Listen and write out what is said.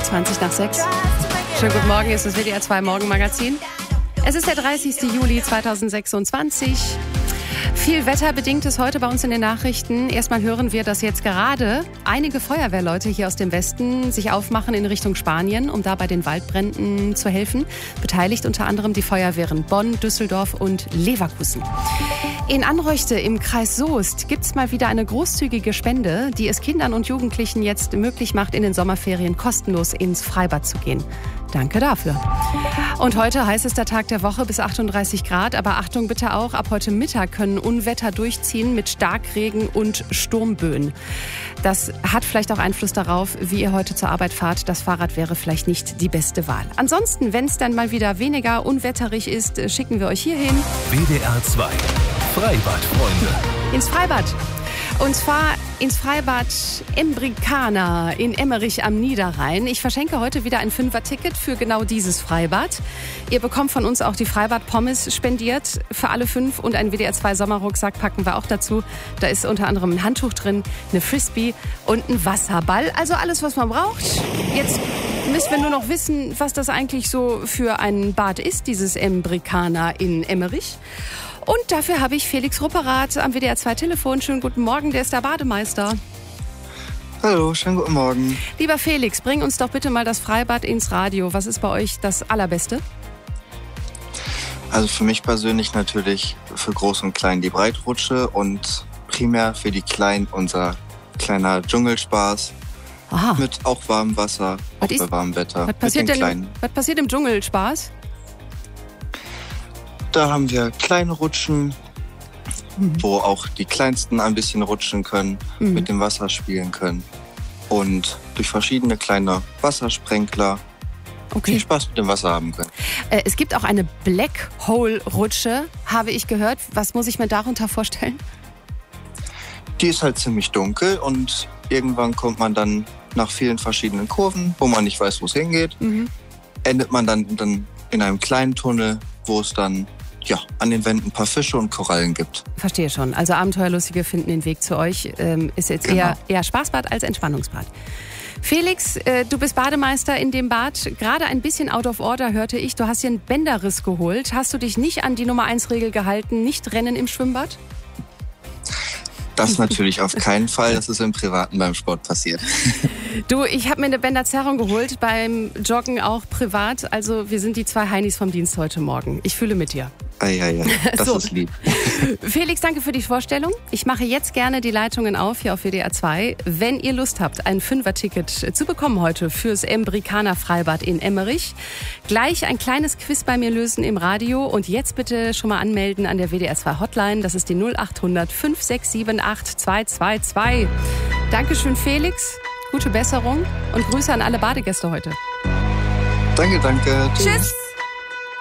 20 nach 6. Schönen guten Morgen, es ist das WDR 2 Morgenmagazin. Es ist der 30. Juli 2026. Viel Wetter bedingt es heute bei uns in den Nachrichten. Erstmal hören wir, dass jetzt gerade einige Feuerwehrleute hier aus dem Westen sich aufmachen in Richtung Spanien, um da bei den Waldbränden zu helfen. Beteiligt unter anderem die Feuerwehren Bonn, Düsseldorf und Leverkusen. In Anröchte im Kreis Soest gibt es mal wieder eine großzügige Spende, die es Kindern und Jugendlichen jetzt möglich macht, in den Sommerferien kostenlos ins Freibad zu gehen. Danke dafür. Und heute heißester Tag der Woche bis 38 Grad. Aber Achtung bitte auch, ab heute Mittag können Unwetter durchziehen mit Starkregen und Sturmböen. Das hat vielleicht auch Einfluss darauf, wie ihr heute zur Arbeit fahrt. Das Fahrrad wäre vielleicht nicht die beste Wahl. Ansonsten, wenn es dann mal wieder weniger unwetterig ist, schicken wir euch hierhin. WDR 2 Freibadfreunde. Ins Freibad. Und zwar ins Freibad Embricana in Emmerich am Niederrhein. Ich verschenke heute wieder ein 5er-Ticket für genau dieses Freibad. Ihr bekommt von uns auch die Freibad-Pommes spendiert für alle 5 und einen WDR 2 Sommerrucksack packen wir auch dazu. Da ist unter anderem ein Handtuch drin, eine Frisbee und ein Wasserball. Also alles, was man braucht. Jetzt müssen wir nur noch wissen, was das eigentlich so für ein Bad ist, dieses Embricana in Emmerich. Und dafür habe ich Felix Rupperath am WDR 2 Telefon. Schönen guten Morgen, der ist der Bademeister. Hallo, schönen guten Morgen. Lieber Felix, bring uns doch bitte mal das Freibad ins Radio. Was ist bei euch das Allerbeste? Also für mich persönlich natürlich für Groß und Klein die Breitrutsche und primär für die Kleinen unser kleiner Dschungelspaß. Aha. Mit auch warmem Wasser, auch bei warmem Wetter. Was passiert im Dschungelspaß? Da haben wir kleine Rutschen, wo auch die Kleinsten ein bisschen rutschen können, mit dem Wasser spielen können. Und durch verschiedene kleine Wassersprenkler viel Spaß mit dem Wasser haben können. Es gibt auch eine Black Hole Rutsche, habe ich gehört. Was muss ich mir darunter vorstellen? Die ist halt ziemlich dunkel und irgendwann kommt man dann nach vielen verschiedenen Kurven, wo man nicht weiß, wo es hingeht, endet man dann in einem kleinen Tunnel, wo es dann an den Wänden ein paar Fische und Korallen gibt. Verstehe schon. Also Abenteuerlustige finden den Weg zu euch. Ist jetzt eher Spaßbad als Entspannungsbad. Felix, du bist Bademeister in dem Bad. Gerade ein bisschen out of order hörte ich. Du hast dir einen Bänderriss geholt. Hast du dich nicht an die Nummer-1-Regel gehalten? Nicht rennen im Schwimmbad? Das natürlich auf keinen Fall. Das ist im Privaten beim Sport passiert. Du, ich habe mir eine Bänderzerrung geholt, beim Joggen auch privat. Also wir sind die 2 Heinis vom Dienst heute Morgen. Ich fühle mit dir. Das ist lieb. Felix, danke für die Vorstellung. Ich mache jetzt gerne die Leitungen auf hier auf WDR 2. Wenn ihr Lust habt, ein 5er-Ticket zu bekommen heute fürs Embricana Freibad in Emmerich, gleich ein kleines Quiz bei mir lösen im Radio und jetzt bitte schon mal anmelden an der WDR 2 Hotline. Das ist die 0800 5678 222. Dankeschön, Felix. Gute Besserung und Grüße an alle Badegäste heute. Danke. Tschüss.